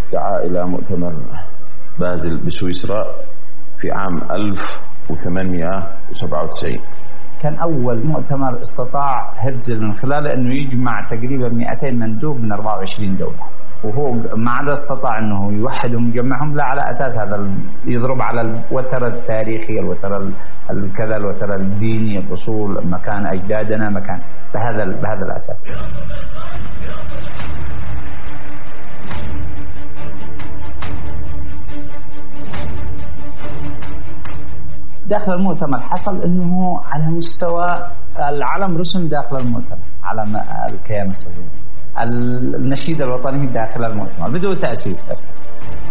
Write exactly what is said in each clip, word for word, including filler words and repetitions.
دعا إلى مؤتمر بازل بسويسرا في عام ألف وثمانمائة وسبعة وتسعين. كان أول مؤتمر استطاع هرتزل من خلاله أنه يجمع تقريبا مئتين مندوب من أربعة وعشرين دولة، وهو ما عدا استطاع أنه يوحدهم يجمعهم، لا على أساس هذا يضرب على الوتر التاريخي، الوتر الكذا، الوتر الديني، الأصول، مكان أجدادنا، مكان بهذا بهذا الأساس. داخل المؤتمر حصل أنه على مستوى العلم رسم داخل المؤتمر، علم الكيان الصهيوني، النشيد الوطني داخل المؤتمر بدون تأسيس أساس.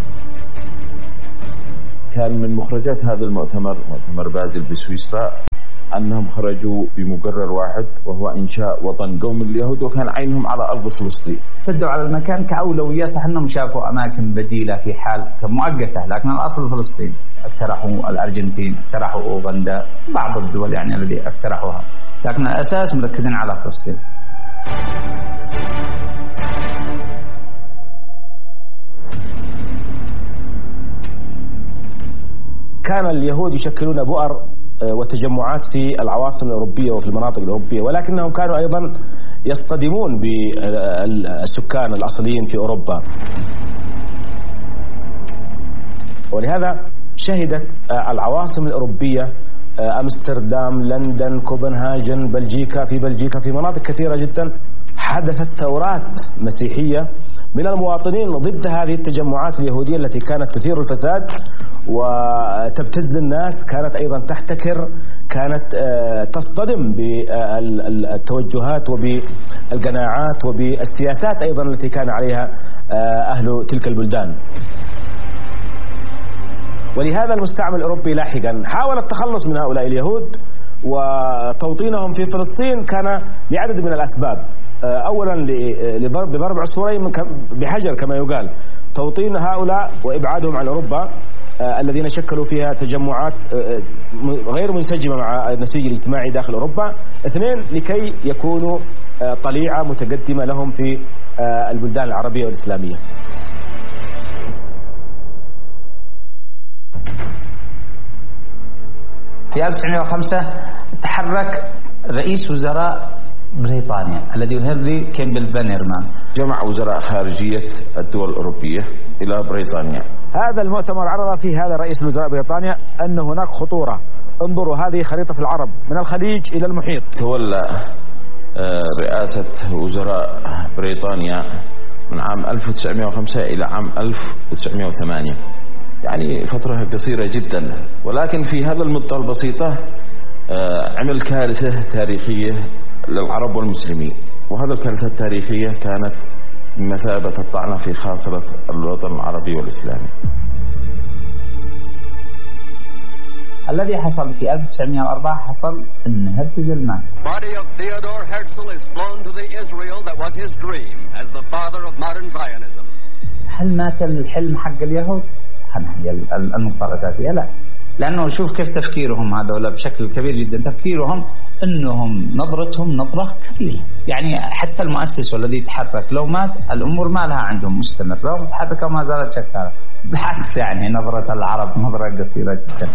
كان من مخرجات هذا المؤتمر، مؤتمر بازل بسويسرا، أنهم خرجوا بمقرر واحد وهو إنشاء وطن قوم اليهود، وكان عينهم على أرض فلسطين. سدوا على المكان كأولوية، صح أنهم شافوا أماكن بديلة في حال مؤقتة، لكن الأصل فلسطين. اقترحوا الأرجنتين، اقترحوا أوغندا، بعض الدول يعني الذي اقترحوها، لكن الأساس مركزين على فلسطين. كان اليهود يشكلون بؤر وتجمعات في العواصم الأوروبية وفي المناطق الأوروبية، ولكنهم كانوا أيضا يصطدمون بالسكان الأصليين في أوروبا، ولهذا شهدت العواصم الأوروبية أمستردام، لندن، كوبنهاجن، بلجيكا، في بلجيكا في مناطق كثيرة جدا حدثت ثورات مسيحية من المواطنين ضد هذه التجمعات اليهودية التي كانت تثير الفساد وتبتز الناس، كانت أيضا تحتكر، كانت تصطدم بالتوجهات وبالقناعات وبالسياسات أيضا التي كان عليها أهل تلك البلدان. ولهذا المستعمر الأوروبي لاحقا حاول التخلص من هؤلاء اليهود، وتوطينهم في فلسطين كان لعدد من الأسباب. أولا لضرب بضرب عصفورين بحجر كما يقال، توطين هؤلاء وإبعادهم عن أوروبا الذين شكلوا فيها تجمعات غير منسجمة مع النسيج الاجتماعي داخل أوروبا. اثنين، لكي يكونوا طليعة متقدمة لهم في البلدان العربية والإسلامية. في ألف وتسعمائة وخمسة تحرك رئيس وزراء بريطانيا الذي هنري كيمبل فانيرمان، جمع وزراء خارجية الدول الأوروبية إلى بريطانيا. هذا المؤتمر عرض فيه هذا رئيس وزراء بريطانيا أن هناك خطورة، انظروا هذه خريطة العرب من الخليج إلى المحيط. تولى رئاسة وزراء بريطانيا من عام ألف وتسعمائة وخمسة إلى عام ألف وتسعمائة وثمانية، يعني فترة قصيرة جدا، ولكن في هذا المدة البسيطة عمل كارثة تاريخية للعرب والمسلمين، وهذا الكارثة التاريخية كانت بمثابة الطعنة في خاصرة الوطن العربي والإسلامي. الذي حصل في ألف وتسعمائة وأربعة حصل أن هرتزل مات. Body of Theodore Herzl is flown to the Israel that was his dream as the father of modern Zionism. هل مات الحلم حق اليهود؟ هي النقطة الأساسية. لا، لأنه شوف كيف تفكيرهم هذول بشكل كبير جدا، تفكيرهم أنهم نظرتهم نظرة كبيرة، يعني حتى المؤسس والذي يتحرك لو مات الأمور ما لها عندهم مستمرة وتحرك وما زالت شكالة، بالعكس يعني نظرة العرب نظرة قصيرة جدا.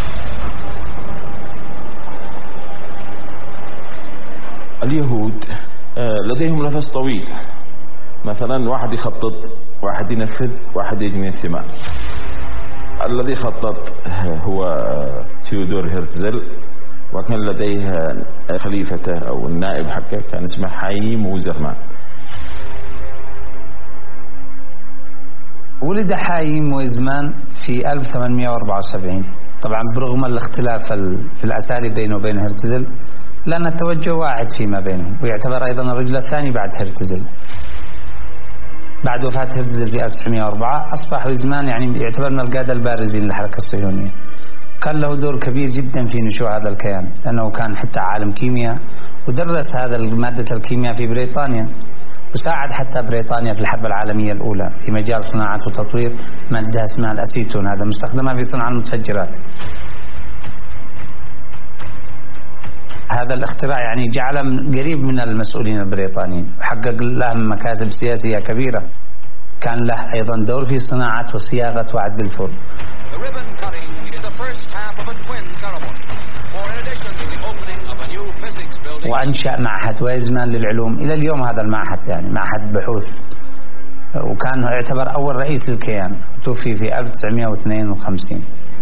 اليهود لديهم نفس طويل، مثلا واحد يخطط، واحد ينفذ، واحد يجني الثمار. الذي خطط هو تيودور هرتزل، وكان لديه خليفته أو النائب حقه كان اسمه حايم وزرمان. ولد حايم وزرمان في ألف وثمانمائة وأربعة وسبعين، طبعا برغم الاختلاف في الأساليب بينه وبين هرتزل، لأن التوجه واحد فيما بينهم، ويعتبر أيضا الرجل الثاني بعد هرتزل. بعد وفاة هرتزل في ألف وتسعمائة وأربعة أصبح وزمان يعني يعتبر من القادة البارزين للحركة الصهيونية. كان له دور كبير جدا في نشوء هذا الكيان، لأنه كان حتى عالم كيمياء ودرس هذا مادة الكيمياء في بريطانيا، وساعد حتى بريطانيا في الحرب العالمية الأولى في مجال صناعة وتطوير مادة اسمها الأسيتون، هذا مستخدمة في صنع المتفجرات. هذا الاختراع يعني جعله قريب من المسؤولين البريطانيين وحقق لهم مكاسب سياسية كبيرة. كان له أيضا دور في صناعة وصياغة وعد بلفور. وأنشأ معهد ويزمان للعلوم، إلى اليوم هذا المعهد يعني معهد بحوث، وكان يعتبر أول رئيس للكيان، توفي في ألف وتسعمائة واثنين وخمسين.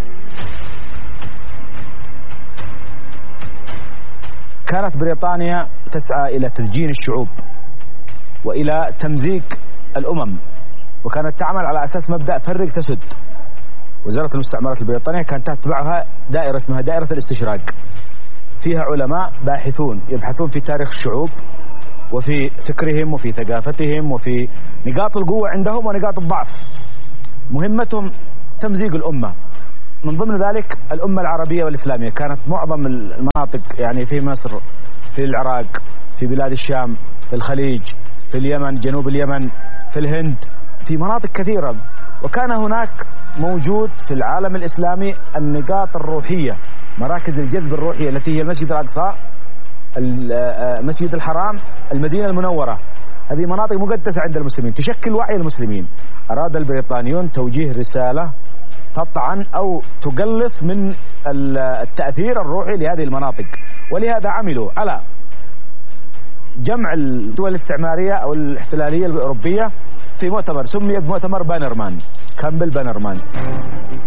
كانت بريطانيا تسعى إلى تدجين الشعوب وإلى تمزيق الأمم، وكانت تعمل على أساس مبدأ فرق تسد. وزارة المستعمرات البريطانية كانت تتبعها دائرة اسمها دائرة الاستشراق، فيها علماء باحثون يبحثون في تاريخ الشعوب وفي فكرهم وفي ثقافتهم وفي نقاط القوة عندهم ونقاط الضعف. مهمتهم تمزيق الأمة، من ضمن ذلك الأمة العربية والإسلامية. كانت معظم المناطق يعني في مصر، في العراق، في بلاد الشام، في الخليج، في اليمن، جنوب اليمن، في الهند، في مناطق كثيرة. وكان هناك موجود في العالم الإسلامي النقاط الروحية، مراكز الجذب الروحية التي هي المسجد الأقصى، المسجد الحرام، المدينة المنورة. هذه مناطق مقدسة عند المسلمين تشكل وعي المسلمين. أراد البريطانيون توجيه رسالة تطعن أو تقلص من التأثير الروحي لهذه المناطق، ولهذا عملوا على جمع الدول الاستعمارية أو الاحتلالية الأوروبية في مؤتمر سمي بمؤتمر بانرمان، كامبل بانرمان.